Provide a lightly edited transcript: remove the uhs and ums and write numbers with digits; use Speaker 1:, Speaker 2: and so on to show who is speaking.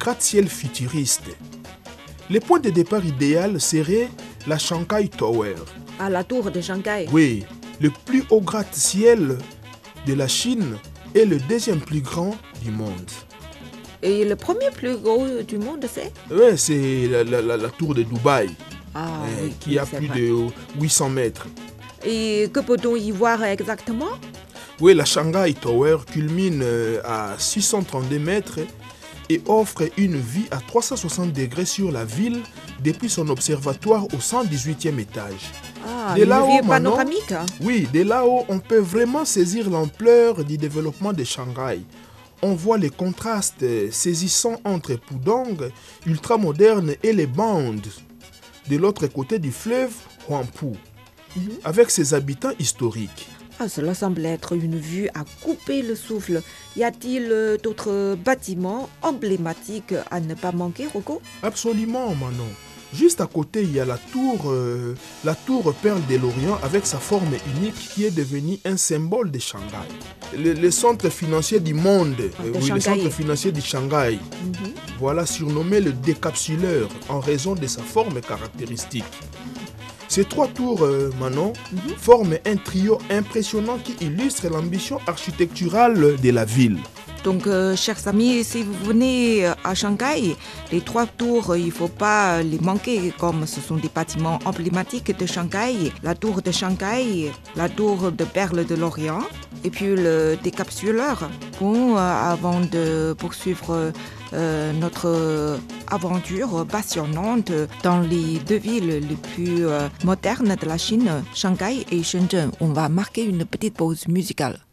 Speaker 1: gratte-ciel futuriste. Le point de départ idéal serait la Shanghai Tower.
Speaker 2: À la tour de Shanghai.
Speaker 1: Oui, le plus haut gratte-ciel de la Chine et le deuxième plus grand du monde.
Speaker 2: Et le premier plus gros du monde, c'est
Speaker 1: Oui, c'est la tour de Dubaï,
Speaker 2: oui,
Speaker 1: qui a
Speaker 2: c'est
Speaker 1: plus
Speaker 2: vrai.
Speaker 1: de 800 mètres.
Speaker 2: Et que peut-on y voir exactement?
Speaker 1: Oui, la Shanghai Tower culmine à 632 mètres et offre une vue à 360 degrés sur la ville depuis son observatoire au 118e étage.
Speaker 2: Ah,
Speaker 1: De
Speaker 2: une
Speaker 1: là-haut,
Speaker 2: vue
Speaker 1: Manon,
Speaker 2: panoramique.
Speaker 1: Oui, de là-haut, on peut vraiment saisir l'ampleur du développement de Shanghai. On voit les contrastes saisissants entre Pudong, ultramoderne, et les bandes de l'autre côté du fleuve Huangpu, avec ses habitants historiques.
Speaker 2: Ah, cela semble être une vue à couper le souffle. Y a-t-il d'autres bâtiments emblématiques à ne pas manquer, Rocco?
Speaker 1: Absolument, Manon. Juste à côté, il y a la tour Perle de l'Orient avec sa forme unique qui est devenue un symbole de Shanghai. Le centre financier du monde,
Speaker 2: de
Speaker 1: le
Speaker 2: Shanghai.
Speaker 1: centre financier de Shanghai, voilà surnommé le décapsuleur en raison de sa forme caractéristique. Ces trois tours, Manon, forment un trio impressionnant qui illustre l'ambition architecturale de la ville.
Speaker 2: Donc, chers amis, si vous venez à Shanghai, les trois tours, il ne faut pas les manquer, comme ce sont des bâtiments emblématiques de Shanghai. La tour de Shanghai, la tour de Perle de l'Orient, et puis le décapsuleur. Bon, avant de poursuivre notre aventure passionnante dans les deux villes les plus modernes de la Chine, Shanghai et Shenzhen, on va marquer une petite pause musicale.